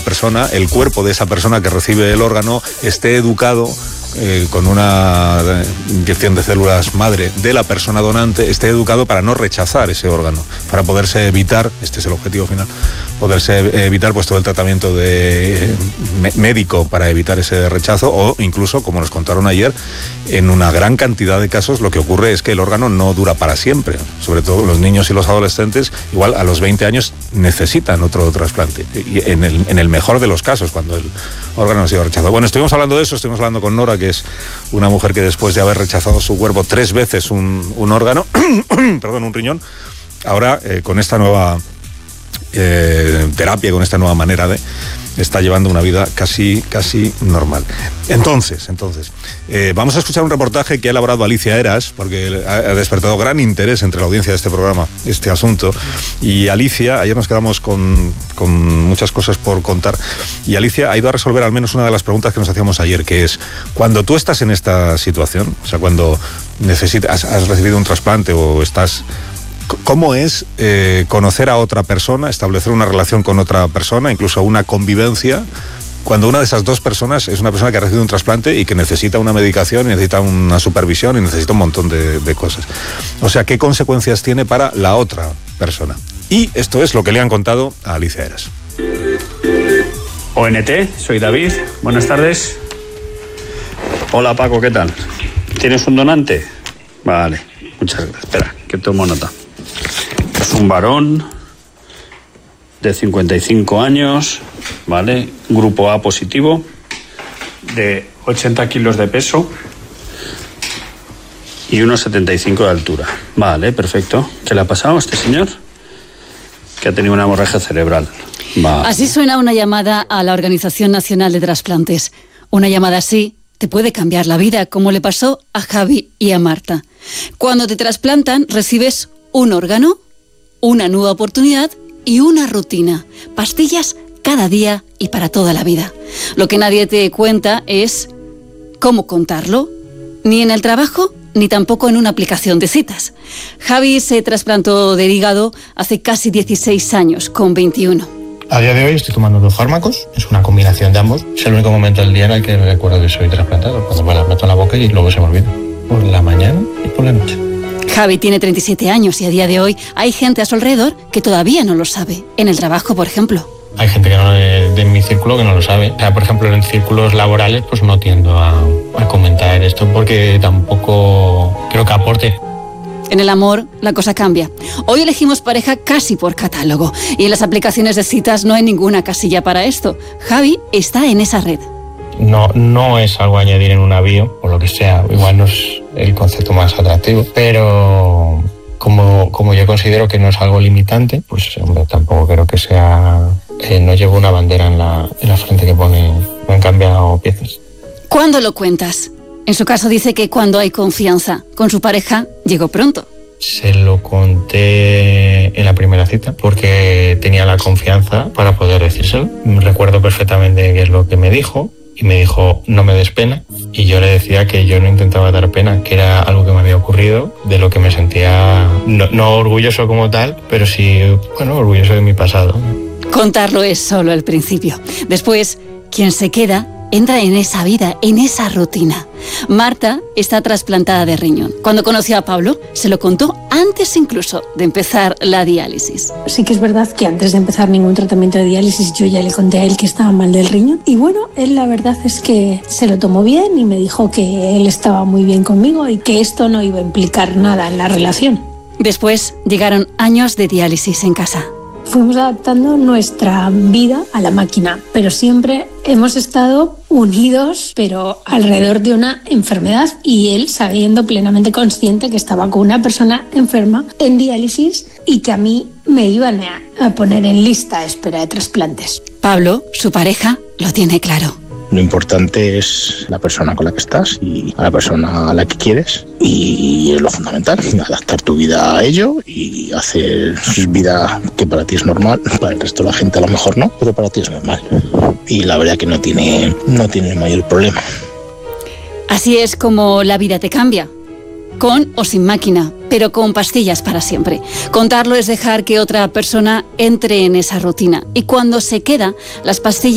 persona, el cuerpo de esa persona que recibe el órgano, esté educado con una inyección de células madre de la persona donante, esté educado para no rechazar ese órgano, para poderse evitar, este es el objetivo final, poderse evitar pues todo el tratamiento médico para evitar ese rechazo, o incluso, como nos contaron ayer, en una gran cantidad de casos lo que ocurre es que el órgano no dura para siempre, sobre todo los niños y los adolescentes, igual a los 20 años necesitan otro trasplante, y en el mejor de los casos, cuando el órgano ha sido rechazado. Bueno, estuvimos hablando de eso, estuvimos hablando con Nora, que es una mujer que después de haber rechazado su cuerpo 3 veces un órgano, perdón, un riñón, ahora con esta nueva terapia, con esta nueva manera está llevando una vida casi normal. Entonces, vamos a escuchar un reportaje que ha elaborado Alicia Eras, porque ha despertado gran interés entre la audiencia de este programa, este asunto. Y Alicia, ayer nos quedamos con muchas cosas por contar, y Alicia ha ido a resolver al menos una de las preguntas que nos hacíamos ayer, que es, cuando tú estás en esta situación, o sea, cuando has recibido un trasplante o estás... ¿Cómo es conocer a otra persona, establecer una relación con otra persona, incluso una convivencia, cuando una de esas dos personas es una persona que ha recibido un trasplante y que necesita una medicación, necesita una supervisión y necesita un montón de cosas? O sea, ¿qué consecuencias tiene para la otra persona? Y esto es lo que le han contado a Alicia Eras. ONT, soy David, buenas tardes. Hola Paco, ¿qué tal? ¿Tienes un donante? Vale, muchas gracias. Espera, que tomo nota. Es un varón de 55 años, ¿vale? Grupo A positivo, de 80 kilos de peso y unos 75 de altura. Vale, perfecto. ¿Qué le ha pasado a este señor? Que ha tenido una hemorragia cerebral. Vale. Así suena una llamada a la Organización Nacional de Trasplantes. Una llamada así te puede cambiar la vida, como le pasó a Javi y a Marta. Cuando te trasplantan, recibes un órgano, una nueva oportunidad y una rutina. Pastillas cada día y para toda la vida. Lo que nadie te cuenta es cómo contarlo, ni en el trabajo, ni tampoco en una aplicación de citas. Javi se trasplantó del hígado hace casi 16 años, con 21. A día de hoy estoy tomando 2 fármacos, es una combinación de ambos. Es el único momento del día en el que recuerdo que soy trasplantado, cuando me las meto en la boca y luego se me olvida. Por la mañana y por la noche. Javi tiene 37 años y a día de hoy hay gente a su alrededor que todavía no lo sabe. En el trabajo, por ejemplo. Hay gente que no, de mi círculo que no lo sabe. O sea, por ejemplo, en círculos laborales pues no tiendo a comentar esto porque tampoco creo que aporte. En el amor, la cosa cambia. Hoy elegimos pareja casi por catálogo y en las aplicaciones de citas no hay ninguna casilla para esto. Javi está en esa red. No es algo a añadir en una bio, o lo que sea, igual no es el concepto más atractivo, pero como yo considero que no es algo limitante, pues hombre, tampoco creo que sea... no llevo una bandera en la frente que pone "me han cambiado piezas". ¿Cuándo lo cuentas? En su caso dice que cuando hay confianza. Con su pareja llegó pronto. Se lo conté en la primera cita porque tenía la confianza para poder decírselo. Recuerdo perfectamente qué es lo que me dijo. Y me dijo, no me des pena. Y yo le decía que yo no intentaba dar pena, que era algo que me había ocurrido, de lo que me sentía no orgulloso como tal, pero sí, bueno, orgulloso de mi pasado. Contarlo es solo el principio. Después, quien se queda entra en esa vida, en esa rutina. Marta está trasplantada de riñón. Cuando conoció a Pablo, se lo contó antes incluso de empezar la diálisis. Sí que es verdad que antes de empezar ningún tratamiento de diálisis yo ya le conté a él que estaba mal del riñón. Y bueno, él la verdad es que se lo tomó bien y me dijo que él estaba muy bien conmigo y que esto no iba a implicar nada en la relación. Después llegaron años de diálisis en casa. Fuimos adaptando nuestra vida a la máquina, pero siempre hemos estado unidos, pero alrededor de una enfermedad, y él sabiendo plenamente consciente que estaba con una persona enferma en diálisis y que a mí me iban a poner en lista de espera de trasplantes. Pablo, su pareja, lo tiene claro. Lo importante es la persona con la que estás y a la persona a la que quieres, y es lo fundamental, adaptar tu vida a ello y hacer vida que para ti es normal, para el resto de la gente a lo mejor no, pero para ti es normal. Y la verdad que no tiene mayor problema. Así es como la vida te cambia. Con o sin máquina, pero con pastillas para siempre. Contarlo es dejar que otra persona entre en esa rutina. Y cuando se queda, las pastillas